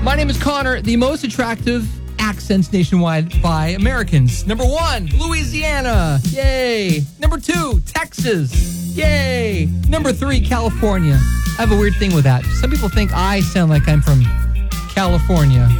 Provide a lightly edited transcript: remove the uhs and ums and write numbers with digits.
My name is Connor, the most attractive accents nationwide by Americans. Number 1, Louisiana. Yay. Number 2, Texas. Yay. Number 3, California. I have a weird thing with that. Some people think I sound like I'm from California.